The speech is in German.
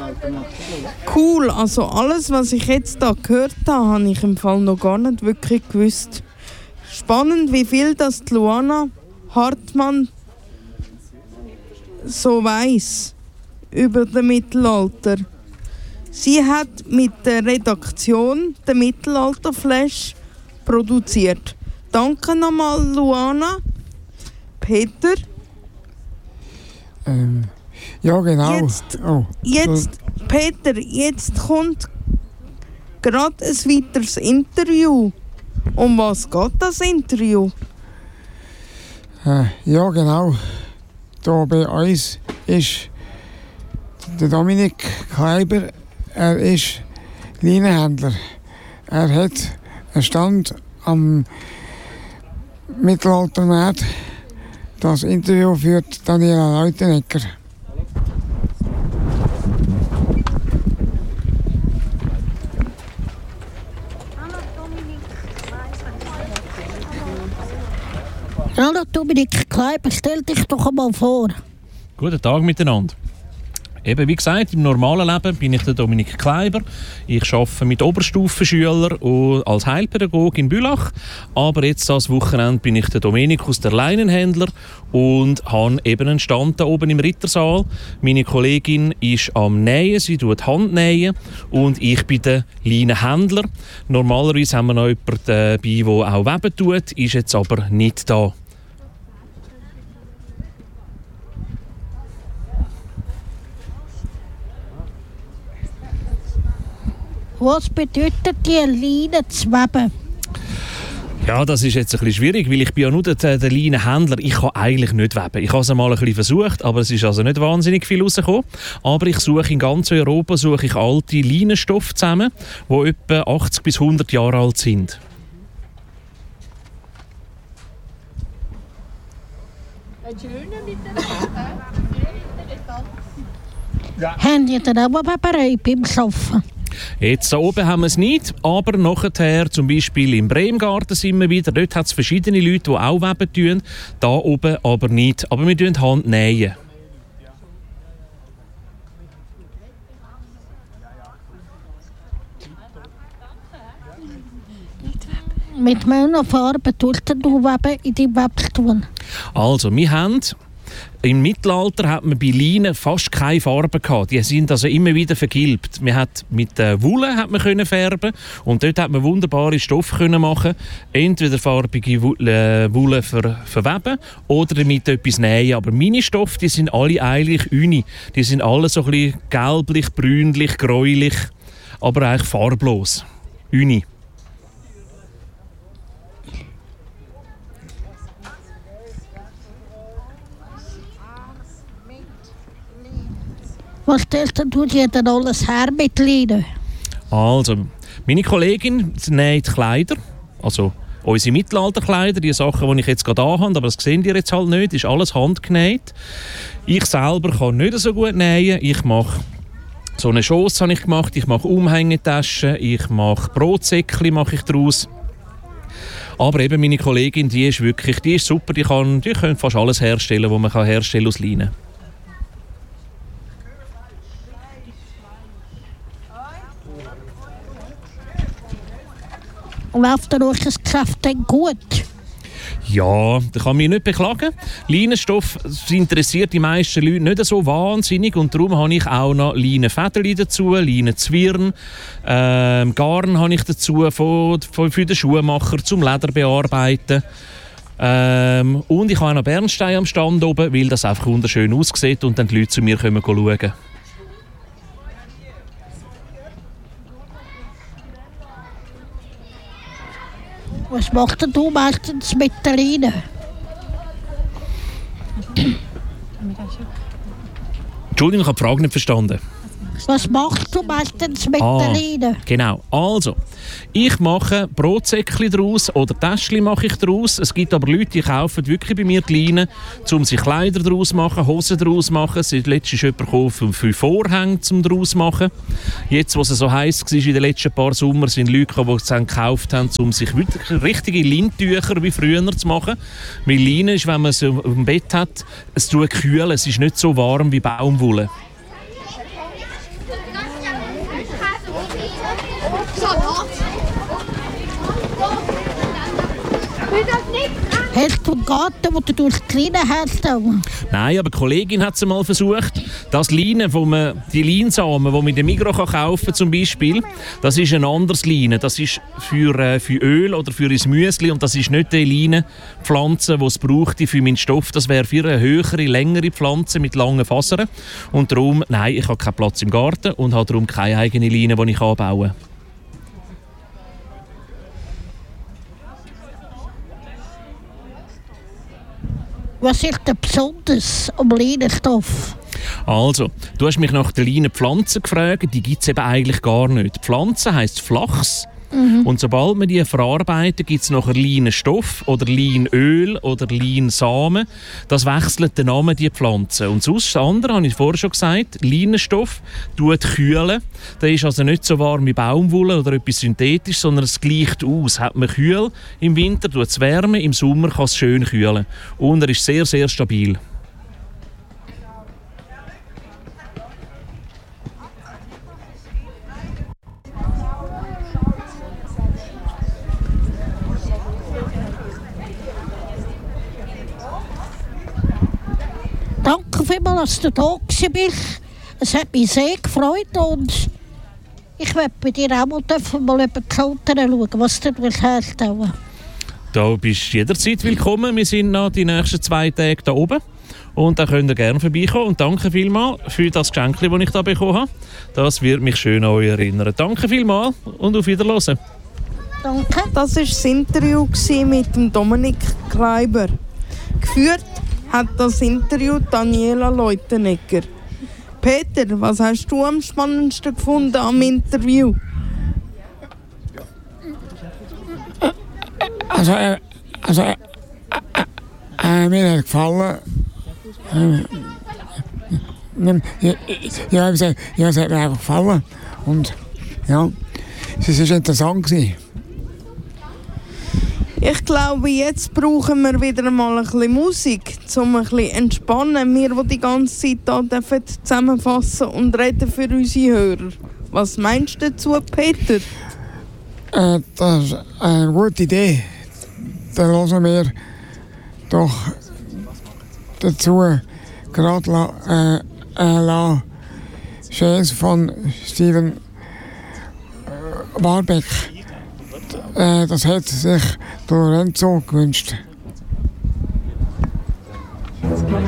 Cool, also alles, was ich jetzt da gehört habe, habe ich im Fall noch gar nicht wirklich gewusst. Spannend, wie viel das die Luana Hartmann so weiss über das Mittelalter. Sie hat mit der Redaktion den Mittelalterflash produziert. Danke nochmal, Luana. Peter? Ja, genau. Peter, jetzt kommt gerade ein weiteres Interview. Um was geht das Interview? Ja, genau. Hier bei uns ist der Dominik Kleiber. Er ist Leinenhändler. Er hat einen Stand am Mittelaltermarkt. Das Interview führt Daniela Leutenegger. Hallo Dominik Kleiber, stell dich doch einmal vor. Guten Tag miteinander. Eben, wie gesagt, im normalen Leben bin ich der Dominik Kleiber. Ich arbeite mit Oberstufenschülern als Heilpädagoge in Bülach. Aber jetzt, das Wochenende, bin ich der Dominikus, der Leinenhändler, und habe eben einen Stand da oben im Rittersaal. Meine Kollegin ist am Nähen, sie tut Handnähen, und ich bin der Leinenhändler. Normalerweise haben wir noch jemanden dabei, der auch weben tut, ist jetzt aber nicht da. Was bedeutet die Leine zu weben? Ja, das ist jetzt ein bisschen schwierig, weil ich bin ja nur der Leinenhändler. Ich kann eigentlich nicht weben. Ich habe es einmal ein bisschen versucht, aber es ist also nicht wahnsinnig viel rausgekommen. Aber ich suche in ganz Europa alte Leinenstoffe zusammen, die etwa 80 bis 100 Jahre alt sind. Ein schöner mit der ja. Haben die dann auch eine Weberei beim Arbeiten? Jetzt da oben haben wir es nicht, aber nachher, zum Beispiel im Bremgarten sind wir wieder, dort hat es verschiedene Leute, die auch weben tun, da oben aber nicht. Aber wir tun Hand nähen. Mit welcher Farbe tust du weben in deinem Webstuhl? Also, wir haben... Im Mittelalter hat man bei Leinen fast keine Farbe gehabt. Die sind also immer wieder vergilbt. Man hat mit Wolle hat man können färben und dort hat man wunderbare Stoffe können machen. Entweder farbige Wolle verweben oder damit etwas nähen. Aber meine Stoffe, die sind alle eigentlich uni. Die sind alle so ein bisschen gelblich, brünlich, gräulich, aber eigentlich farblos. Uni. Was stellst du dir denn alles her mit Leinen? Also, meine Kollegin näht Kleider, also unsere Mittelalterkleider, die Sachen, die ich jetzt gerade anhabe, aber das sehen die jetzt halt nicht, ist alles handgenäht. Ich selber kann nicht so gut nähen. Ich mache so eine Schoss habe ich gemacht, ich mache Umhängetaschen, ich mache Brotsäckchen mache ich daraus. Aber eben meine Kollegin, die ist super, die kann fast alles herstellen, was man herstellen aus Leinen. Läuft euch das Geschäft denn gut? Ja, da kann mich nicht beklagen. Leinenstoff interessiert die meisten Leute nicht so wahnsinnig und darum habe ich auch noch Leinenfederli dazu, Leinenzwirn, Garn habe ich dazu für den Schuhmacher zum Leder bearbeiten. Und ich habe auch noch Bernstein am Stand oben, weil das einfach wunderschön aussieht und dann die Leute zu mir kommen schauen. Was machst du meistens mit der Leine? Entschuldigung, ich habe die Frage nicht verstanden. Was machst du meistens mit der Leine? Genau, also, ich mache Brotsäckchen daraus oder Täschchen mache ich daraus. Es gibt aber Leute, die kaufen wirklich bei mir die Leine, um sich Kleider daraus zu machen, Hosen daraus zu machen. Letztens ist jemand gekommen, für Vorhänge daraus zu machen. Jetzt, was es so heiß war in den letzten paar Sommern, sind Leute gekommen, die es dann gekauft haben, um sich wirklich richtige Lintücher wie früher zu machen. Weil Leine ist, wenn man es im Bett hat, es tut kühl, es ist nicht so warm wie Baumwolle. Hast du einen Garten, wo du durch die Leine hältst? Nein, aber die Kollegin hat es mal versucht. Das Leinen, die Leinsamen, die man in der Migros kaufen kann, zum Beispiel, das ist ein anderes Leinen. Das ist für Öl oder für ein Müsli und das ist nicht die Leinenpflanze, die es braucht für meinen Stoff. Das wäre für eine höhere, längere Pflanze mit langen Fasern. Und darum, nein, ich habe keinen Platz im Garten und habe darum keine eigene Leine, die ich anbauen kann. Was ist denn besonders am Leinenstoff? Also, du hast mich nach der Leinenpflanze gefragt, die gibt es eben eigentlich gar nicht. Die Pflanze heisst Flachs. Und sobald man die verarbeitet, gibt es nachher Leinenstoff oder Leinöl oder Leinsamen. Das wechselt den Namen die Pflanze. Und sonst, das andere, habe ich vorher schon gesagt, Leinenstoff tut kühlen. Der ist also nicht so warm wie Baumwolle oder etwas synthetisch, sondern es gleicht aus. Hat man kühl im Winter, tut es wärmen, im Sommer kann es schön kühlen. Und er ist sehr, sehr stabil. Danke vielmals, dass du da bist. Es hat mich sehr gefreut und ich werde bei dir auch mal über die Schulter schauen, was du herstellst. Da bist du jederzeit willkommen. Wir sind noch die nächsten 2 Tage hier oben. Und da könnt ihr gerne vorbeikommen. Und danke vielmals für das Geschenk, das ich hier bekommen habe. Das wird mich schön an euch erinnern. Danke vielmals und auf Wiederhören. Danke. Das war das Interview mit dem Dominik Kleiber. Geführt hat das Interview Daniela Leutenegger. Peter, was hast du am spannendsten gefunden am Interview? Mir hat gefallen. Ja, es hat mir einfach gefallen. Und ja, es war interessant gewesen. Ich glaube, jetzt brauchen wir wieder mal ein bisschen Musik, um ein bisschen entspannen. Wir, die die ganze Zeit hier dürfen zusammenfassen und reden für unsere Hörer. Was meinst du dazu, Peter? Das ist eine gute Idee. Dann hören wir doch dazu gerade La Chaise von Steven Warbeck. Das hat sich Lorenzo gewünscht.